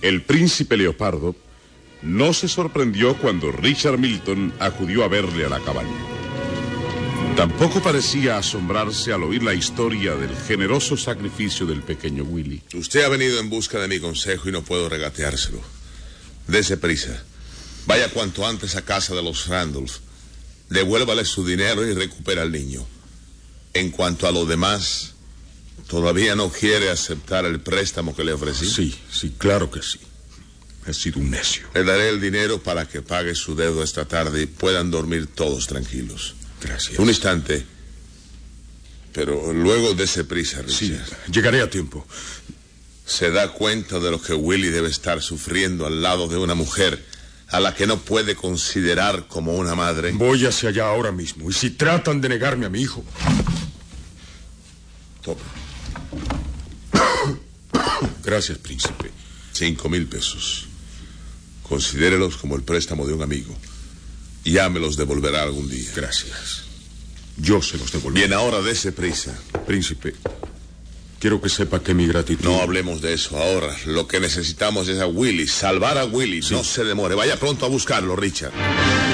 El príncipe Leopardo no se sorprendió cuando Richard Milton acudió a verle a la cabaña. Tampoco parecía asombrarse al oír la historia del generoso sacrificio del pequeño Willy. Usted ha venido en busca de mi consejo y no puedo regateárselo. Dese prisa. Vaya cuanto antes a casa de los Randolph. Devuélvale su dinero y recupera al niño. En cuanto a lo demás, ¿todavía no quiere aceptar el préstamo que le ofrecí? Sí, claro que sí. He sido un necio. Le daré el dinero para que pague su deuda esta tarde y puedan dormir todos tranquilos. Gracias. Un instante. Pero luego dese prisa, Richard. Sí, llegaré a tiempo. ¿Se da cuenta de lo que Willy debe estar sufriendo al lado de una mujer a la que no puede considerar como una madre? Voy hacia allá ahora mismo. Y si tratan de negarme a mi hijo... Toma. Gracias, príncipe. 5,000 pesos. Considérelos como el préstamo de un amigo. Ya me los devolverá algún día. Gracias. Yo se los devolveré. Bien, ahora dese prisa. Príncipe, quiero que sepa que mi gratitud... No hablemos de eso ahora. Lo que necesitamos es a Willy. Salvar a Willy. Sí. No se demore. Vaya pronto a buscarlo, Richard.